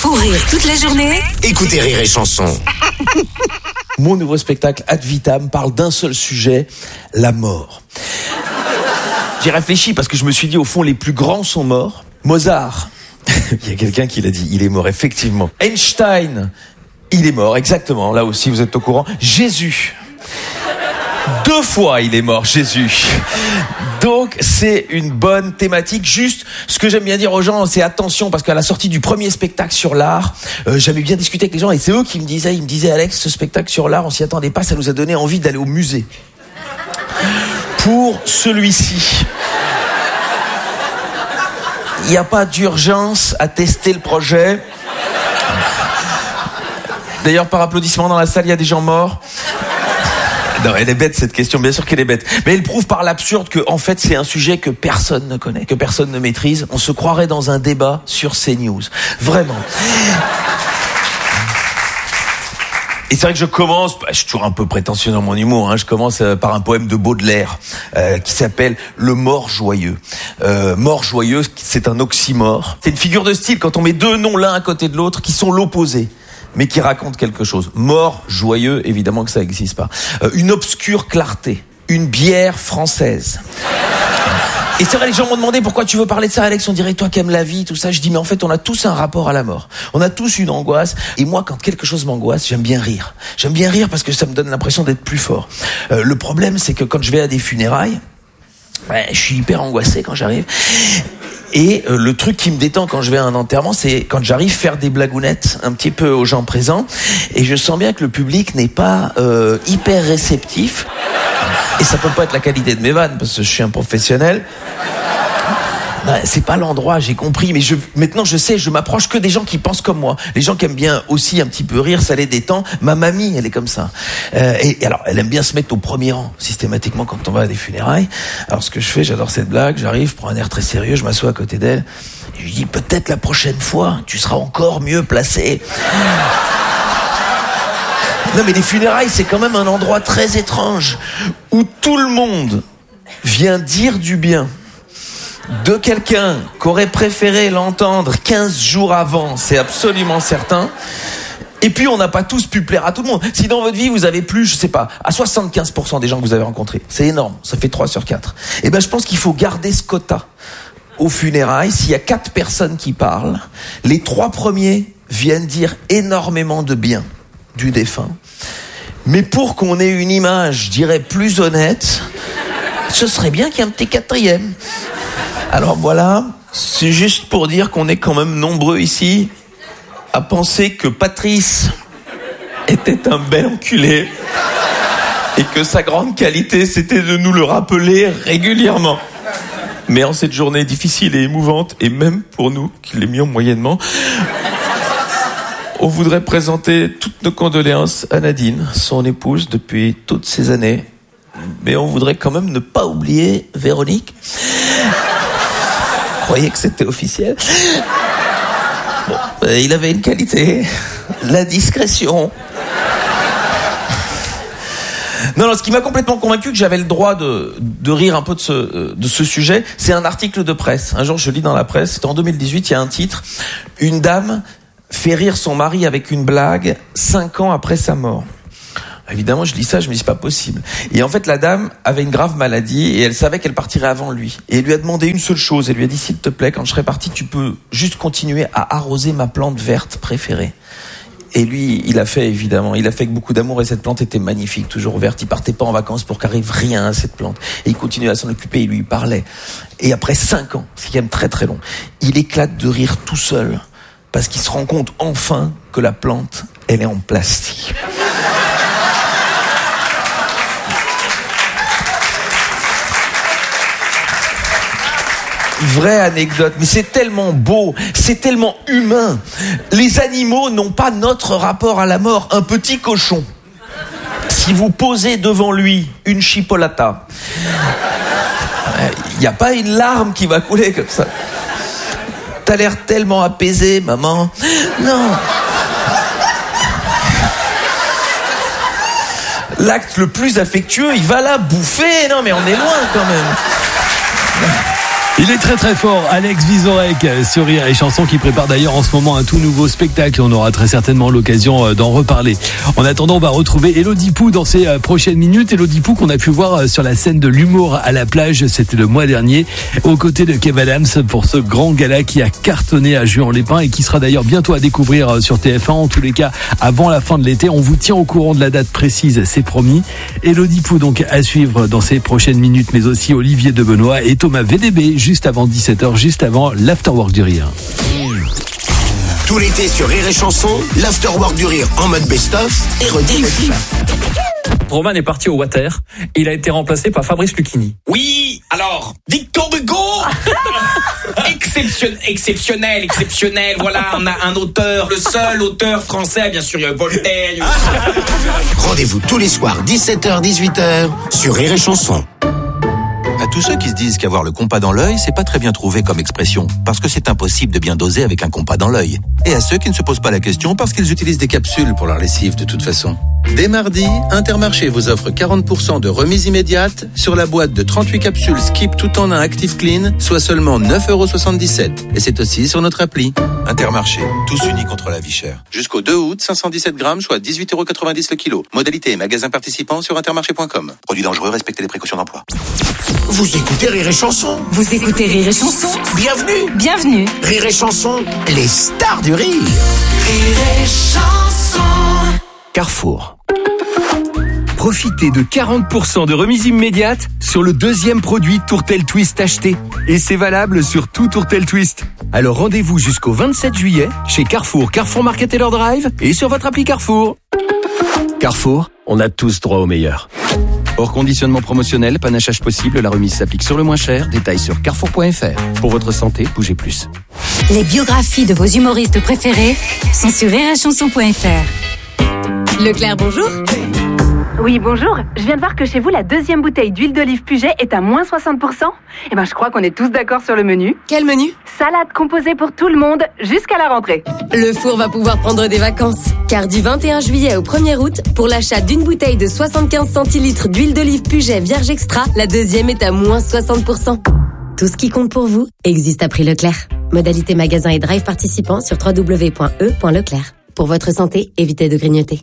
Pour rire toute la journée, Écoutez Rire et Chanson. Mon nouveau spectacle Ad Vitam parle d'un seul sujet, la mort. J'ai réfléchi parce que je me suis dit, au fond, les plus grands sont morts. Mozart, il y a quelqu'un qui l'a dit, il est mort, effectivement. Einstein, il est mort, exactement, là aussi vous êtes au courant. Jésus, 2 fois il est mort, Jésus. Donc c'est une bonne thématique. Juste, ce que j'aime bien dire aux gens, c'est attention, parce qu'à la sortie du premier spectacle sur l'art, j'avais bien discuté avec les gens, et c'est eux qui me disaient, Alex, ce spectacle sur l'art, on s'y attendait pas, ça nous a donné envie d'aller au musée. Pour celui-ci, il n'y a pas d'urgence à tester le projet. D'ailleurs, par applaudissement dans la salle, il y a des gens morts. Non, elle est bête cette question, bien sûr qu'elle est bête. Mais elle prouve par l'absurde que, en fait, c'est un sujet que personne ne connaît, que personne ne maîtrise. On se croirait dans un débat sur CNews. Vraiment. Et c'est vrai que je commence, je suis toujours un peu prétentieux dans mon humour, hein, je commence par un poème de Baudelaire qui s'appelle Le Mort Joyeux. Mort joyeux, c'est un oxymore. C'est une figure de style quand on met 2 noms l'un à côté de l'autre qui sont l'opposé, mais qui racontent quelque chose. Mort joyeux, évidemment que ça n'existe pas. Une obscure clarté, une bière française. Et c'est vrai, les gens m'ont demandé pourquoi tu veux parler de ça, Alex, on dirait toi qui aimes la vie, tout ça. Je dis, mais en fait, on a tous un rapport à la mort. On a tous une angoisse. Et moi, quand quelque chose m'angoisse, j'aime bien rire. J'aime bien rire parce que ça me donne l'impression d'être plus fort. Le problème, c'est que quand je vais à des funérailles, je suis hyper angoissé quand j'arrive. Et le truc qui me détend quand je vais à un enterrement, c'est quand j'arrive faire des blagounettes un petit peu aux gens présents. Et je sens bien que le public n'est pas hyper réceptif. Et ça peut pas être la qualité de mes vannes, parce que je suis un professionnel. C'est pas l'endroit, j'ai compris, mais maintenant je sais, je m'approche que des gens qui pensent comme moi. Les gens qui aiment bien aussi un petit peu rire, ça les détend. Ma mamie, elle est comme ça. Et alors, elle aime bien se mettre au premier rang, systématiquement, quand on va à des funérailles. Alors ce que je fais, j'adore cette blague, j'arrive, je prends un air très sérieux, je m'assois à côté d'elle, et je lui dis, peut-être la prochaine fois, tu seras encore mieux placé. Non mais les funérailles, c'est quand même un endroit très étrange, où tout le monde vient dire du bien de quelqu'un qu'aurait préféré l'entendre 15 jours avant, c'est absolument certain. Et puis on n'a pas tous pu plaire à tout le monde. Si dans votre vie vous avez plu, je sais pas, à 75% des gens que vous avez rencontrés, c'est énorme, ça fait 3 sur 4. Et ben je pense qu'il faut garder ce quota. Aux funérailles, s'il y a 4 personnes qui parlent, les 3 premiers viennent dire énormément de bien du défunt. Mais pour qu'on ait une image, je dirais, plus honnête, ce serait bien qu'il y ait un petit 4e. Alors voilà, c'est juste pour dire qu'on est quand même nombreux ici à penser que Patrice était un bel enculé et que sa grande qualité, c'était de nous le rappeler régulièrement. Mais en cette journée difficile et émouvante, et même pour nous qui l'aimions moyennement, on voudrait présenter toutes nos condoléances à Nadine, son épouse depuis toutes ces années. Mais on voudrait quand même ne pas oublier Véronique. Vous croyez que c'était officiel ? Bon, il avait une qualité, la discrétion. Non, ce qui m'a complètement convaincu que j'avais le droit de rire un peu de ce sujet, c'est un article de presse. Un jour, je lis dans la presse, c'était en 2018, il y a un titre, une dame fait rire son mari avec une blague 5 ans après sa mort. Évidemment, je lis ça, je me dis c'est pas possible. Et en fait, la dame avait une grave maladie et elle savait qu'elle partirait avant lui. Et elle lui a demandé une seule chose. Elle lui a dit, s'il te plaît, quand je serai parti, tu peux juste continuer à arroser ma plante verte préférée. Et lui, il a fait, évidemment. Il a fait avec beaucoup d'amour et cette plante était magnifique, toujours verte. Il partait pas en vacances pour qu'arrive rien à cette plante. Et il continuait à s'en occuper, il lui parlait. Et après 5 ans, c'est quand même très très long, il éclate de rire tout seul parce qu'il se rend compte enfin que la plante, elle est en plastique. Vraie anecdote, mais c'est tellement beau, c'est tellement humain. Les animaux n'ont pas notre rapport à la mort. Un petit cochon, si vous posez devant lui une chipolata, il n'y a pas une larme qui va couler comme ça. T'as l'air tellement apaisé, maman. Non. L'acte le plus affectueux, il va la bouffer. Non, mais on est loin quand même. Il est très très fort, Alex Vizorek sur Rire et Chanson, qui prépare d'ailleurs en ce moment un tout nouveau spectacle. On aura très certainement l'occasion d'en reparler. En attendant, on va retrouver Elodie Pou dans ces prochaines minutes. Elodie Pou qu'on a pu voir sur la scène de l'humour à la plage, c'était le mois dernier, aux côtés de Kev Adams pour ce grand gala qui a cartonné à Juan-les-Pins et qui sera d'ailleurs bientôt à découvrir sur TF1. En tous les cas, avant la fin de l'été, on vous tient au courant de la date précise, c'est promis. Elodie Pou donc à suivre dans ces prochaines minutes, mais aussi Olivier de Benoît et Thomas VDB juste avant 17h, juste avant l'Afterwork du Rire. Tout l'été sur Rire et Chanson, l'Afterwork du Rire en mode best-of et rediff. Roman est parti au water. Il a été remplacé par Fabrice Lucchini. Oui, alors, Victor Hugo. Exceptionnel. Voilà, on a un auteur, le seul auteur français, bien sûr, il y a Voltaire. Rendez-vous tous les soirs, 17h, 18h, sur Rire et Chanson. À tous ceux qui se disent qu'avoir le compas dans l'œil, c'est pas très bien trouvé comme expression, parce que c'est impossible de bien doser avec un compas dans l'œil. Et à ceux qui ne se posent pas la question parce qu'ils utilisent des capsules pour leur lessive de toute façon. Dès mardi, Intermarché vous offre 40% de remise immédiate sur la boîte de 38 capsules Skip tout en un Active Clean, soit seulement 9,77€. Et c'est aussi sur notre appli. Intermarché, tous unis contre la vie chère. Jusqu'au 2 août, 517 grammes, soit 18,90€ le kilo. Modalité et magasin participant sur intermarché.com. Produit dangereux, respectez les précautions d'emploi. Vous écoutez Rire et Chanson. Vous écoutez Rire et Chanson. Bienvenue. Rire et Chanson, les stars du rire. Rire et Chanson. Carrefour. Profitez de 40% de remise immédiate sur le deuxième produit Tourtel Twist acheté. Et c'est valable sur tout Tourtel Twist. Alors rendez-vous jusqu'au 27 juillet chez Carrefour, Carrefour Market Taylor Drive et sur votre appli Carrefour. Carrefour, on a tous droit au meilleur. Hors conditionnement promotionnel, panachage possible, la remise s'applique sur le moins cher. Détails sur carrefour.fr. Pour votre santé, bougez plus. Les biographies de vos humoristes préférés sont sur rireetchanson.fr. Leclerc, bonjour. Oui, bonjour. Je viens de voir que chez vous, la deuxième bouteille d'huile d'olive Puget est à moins 60%. Eh ben, je crois qu'on est tous d'accord sur le menu. Quel menu ? Salade composée pour tout le monde jusqu'à la rentrée. Le four va pouvoir prendre des vacances. Car du 21 juillet au 1er août, pour l'achat d'une bouteille de 75 centilitres d'huile d'olive Puget Vierge Extra, la deuxième est à moins 60%. Tout ce qui compte pour vous existe à prix Leclerc. Modalité magasin et drive participants sur www.e.leclerc. Pour votre santé, évitez de grignoter.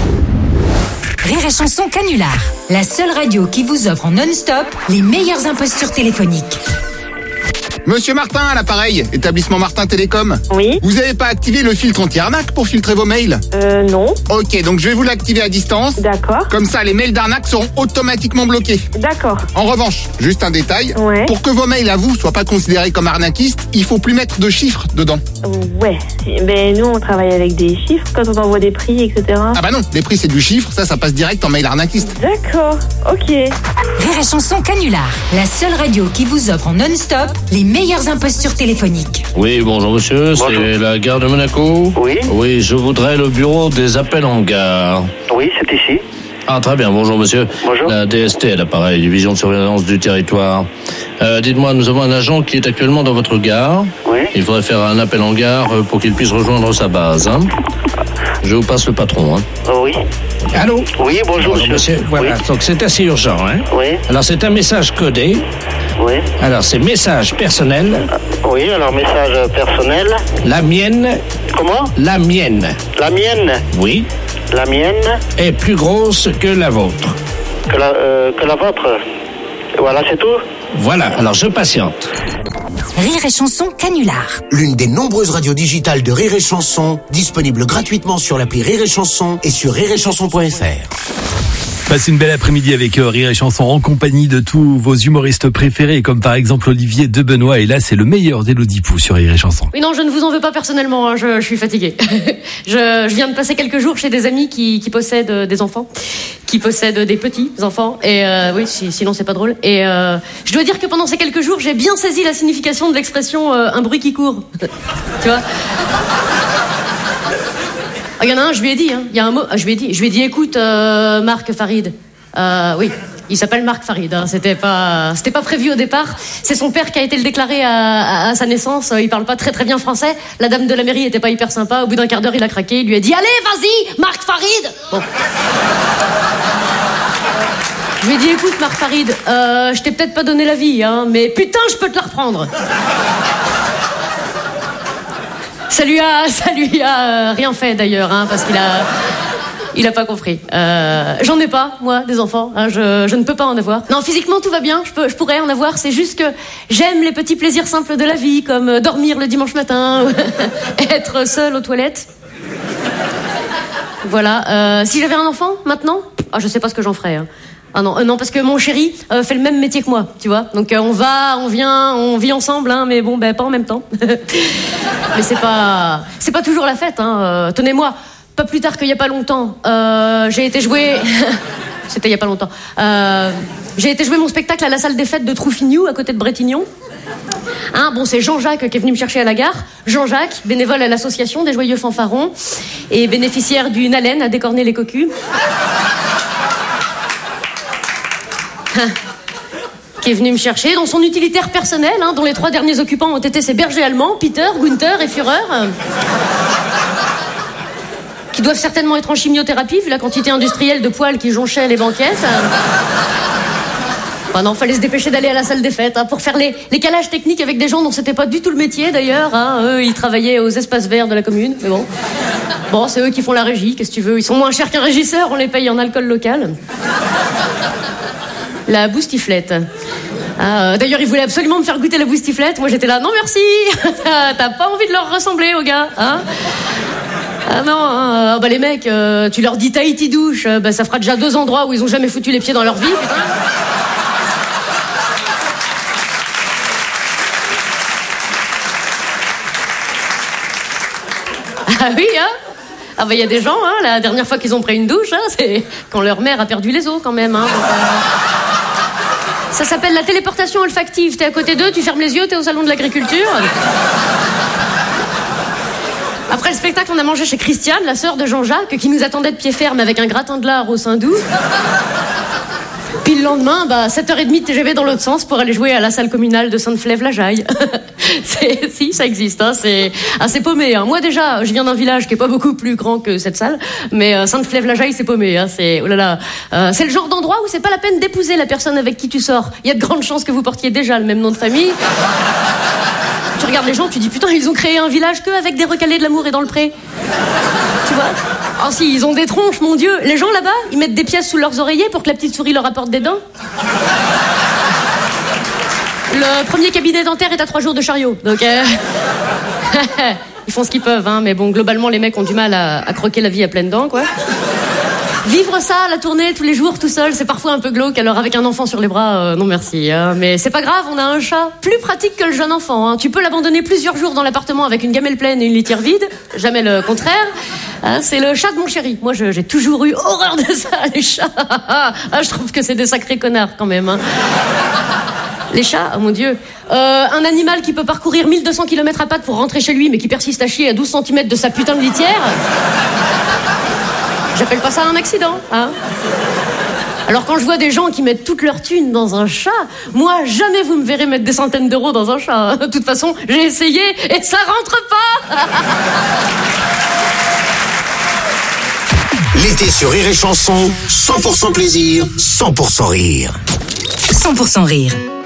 Rire et Chanson Canular, la seule radio qui vous offre en non-stop les meilleures impostures téléphoniques. Monsieur Martin à l'appareil, établissement Martin Télécom. Oui. Vous n'avez pas activé le filtre anti-arnaque pour filtrer vos mails ? Non. Ok, donc je vais vous l'activer à distance. D'accord. Comme ça, les mails d'arnaque seront automatiquement bloqués. D'accord. En revanche, juste un détail. Ouais. Pour que vos mails à vous soient pas considérés comme arnaquistes, il faut plus mettre de chiffres dedans. Ouais. Ben, nous, on travaille avec des chiffres quand on envoie des prix, etc. Ah bah non, les prix c'est du chiffre, ça passe direct en mail arnaquiste. D'accord. Ok. Rire et Chanson Canular, la seule radio qui vous offre en non-stop les meilleures impostures téléphoniques. Oui, bonjour monsieur, bonjour. C'est la gare de Monaco ? Oui. Oui, je voudrais le bureau des appels en gare. Oui, c'est ici. Ah, très bien, bonjour monsieur. Bonjour. La DST à l'appareil, Division de surveillance du territoire. Dites-moi, nous avons un agent qui est actuellement dans votre gare. Oui. Il faudrait faire un appel en gare pour qu'il puisse rejoindre sa base. Hein. Je vous passe le patron. Hein. Oui. Allô ? Oui, bonjour monsieur. Voilà, Oui. donc c'est assez urgent. Hein. Oui. Alors c'est un message codé. Oui. Alors c'est message personnel. Oui, alors message personnel. La mienne. Comment ? La mienne. La mienne. Oui. La mienne. Est plus grosse que la vôtre. Que la vôtre. Voilà, c'est tout ? Voilà, alors je patiente. Rire et Chanson Canular. L'une des nombreuses radios digitales de Rire et Chanson, disponible gratuitement sur l'appli Rire et Chanson et sur rireetchanson.fr. Passez une belle après-midi avec Rire et Chanson en compagnie de tous vos humoristes préférés, comme par exemple Olivier de Benoît. Et là, c'est le meilleur d'Elodie Pou sur Rire et Chanson. Oui, non, je ne vous en veux pas personnellement, hein, je suis fatiguée. je viens de passer quelques jours chez des amis qui possèdent des enfants, qui possèdent des petits enfants. Et oui, sinon c'est pas drôle. Et je dois dire que pendant ces quelques jours, j'ai bien saisi la signification de l'expression un bruit qui court. Tu vois ? Il y en a un, je lui ai dit, hein, il y a un mot, je lui ai dit, écoute, Marc Farid. Oui, il s'appelle Marc Farid. Hein, c'était pas prévu au départ. C'est son père qui a été le déclaré à sa naissance. Il parle pas très très bien français. La dame de la mairie était pas hyper sympa. Au bout d'un quart d'heure, il a craqué. Il lui a dit, allez, vas-y, Marc Farid. Bon. Je lui ai dit, écoute, Marc Farid, je t'ai peut-être pas donné la vie, hein, mais putain, je peux te la reprendre. Ça lui a rien fait d'ailleurs, hein, parce il a pas compris. J'en ai pas, moi, des enfants. Hein, je ne peux pas en avoir. Non, physiquement, tout va bien. Je pourrais en avoir. C'est juste que j'aime les petits plaisirs simples de la vie, comme dormir le dimanche matin, être seule aux toilettes. Voilà. Si j'avais un enfant, maintenant, je sais pas ce que j'en ferais. Hein. Ah non, parce que mon chéri fait le même métier que moi, tu vois. Donc on va, on vient, on vit ensemble, hein, mais bon, pas en même temps. Mais c'est pas toujours la fête, hein. Tenez-moi, pas plus tard qu'il y a pas longtemps, j'ai été jouer. C'était il y a pas longtemps. J'ai été jouer mon spectacle à la salle des fêtes de Troufignou, à côté de Bretignon. Hein, bon, c'est Jean-Jacques qui est venu me chercher à la gare. Jean-Jacques, bénévole à l'association des Joyeux Fanfarons et bénéficiaire d'une haleine à décorner les cocus. Qui est venu me chercher dans son utilitaire personnel, hein, dont les 3 derniers occupants ont été ses bergers allemands, Peter, Gunther et Führer, qui doivent certainement être en chimiothérapie vu la quantité industrielle de poils qui jonchaient les banquettes. Non, fallait se dépêcher d'aller à la salle des fêtes, hein, pour faire les calages techniques avec des gens dont c'était pas du tout le métier d'ailleurs, hein. Eux, ils travaillaient aux espaces verts de la commune, mais bon. Bon, c'est eux qui font la régie, qu'est-ce que tu veux, ils sont moins chers qu'un régisseur, on les paye en alcool local. La boustiflette. D'ailleurs, ils voulaient absolument me faire goûter la boustiflette. Moi, j'étais là, non merci. T'as pas envie de leur ressembler aux gars, hein? Ah non, hein, les mecs, tu leur dis Tahiti douche, ça fera déjà 2 endroits où ils ont jamais foutu les pieds dans leur vie, putain. Ah oui, hein? Y a des gens, hein, la dernière fois qu'ils ont pris une douche, hein, c'est quand leur mère a perdu les os quand même, hein. Ça s'appelle la téléportation olfactive. T'es à côté d'eux, tu fermes les yeux, t'es au salon de l'agriculture. Après le spectacle, on a mangé chez Christiane, la sœur de Jean-Jacques, qui nous attendait de pied ferme avec un gratin de lard au sein doux. Puis le lendemain, 7h30 de TGV dans l'autre sens pour aller jouer à la salle communale de Sainte-Flève-la-Jaille. Si, ça existe, hein, c'est assez paumé. Hein. Moi déjà, je viens d'un village qui est pas beaucoup plus grand que cette salle, mais Sainte-Flève-la-Jaille, c'est paumé. Hein, c'est, oh là là, c'est le genre d'endroit où c'est pas la peine d'épouser la personne avec qui tu sors. Il y a de grandes chances que vous portiez déjà le même nom de famille. Tu regardes les gens, tu dis putain, ils ont créé un village que avec des recalés de l'amour et dans le pré. Tu vois? Oh si, ils ont des tronches, mon Dieu. Les gens là-bas, ils mettent des pièces sous leurs oreillers pour que la petite souris leur apporte des dents. Le premier cabinet dentaire est à 3 jours de chariot, donc ils font ce qu'ils peuvent, hein, mais bon, globalement, les mecs ont du mal à croquer la vie à pleines dents, quoi. Vivre ça, la tournée, tous les jours, tout seul, c'est parfois un peu glauque, alors avec un enfant sur les bras, non merci, hein. Mais c'est pas grave, on a un chat plus pratique que le jeune enfant, hein. Tu peux l'abandonner plusieurs jours dans l'appartement avec une gamelle pleine et une litière vide, jamais le contraire, hein, c'est le chat de mon chéri. Moi, j'ai toujours eu horreur de ça, les chats. Je trouve que c'est des sacrés connards, quand même, hein. Les chats, oh mon Dieu. Un animal qui peut parcourir 1200 km à pattes pour rentrer chez lui, mais qui persiste à chier à 12 cm de sa putain de litière. J'appelle pas ça un accident, hein. Alors quand je vois des gens qui mettent toute leur thune dans un chat, moi, jamais vous me verrez mettre des centaines d'euros dans un chat. De toute façon, j'ai essayé et ça rentre pas. L'été sur Rire et Chanson, 100% plaisir, 100% rire. 100% rire.